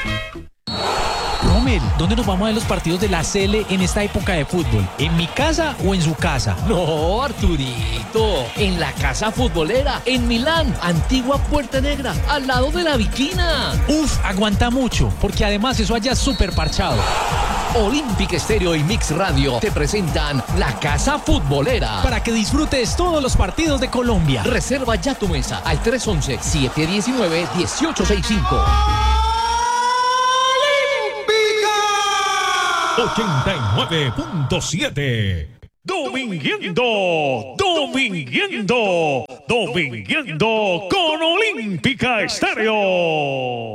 Rommel, ¿dónde nos vamos a ver los partidos de la Sele en esta época de fútbol? ¿En mi casa o en su casa? No, Arturito, en la casa futbolera, en Milán, antigua Puerta Negra, al lado de la Viquina. Uf, aguanta mucho, porque además eso allá es súper parchado. Olímpica Estéreo y Mix Radio te presentan la Casa Futbolera. Para que disfrutes todos los partidos de Colombia. Reserva ya tu mesa al 311-719-1865. 89.7. Dominguiendo con Olímpica Estéreo.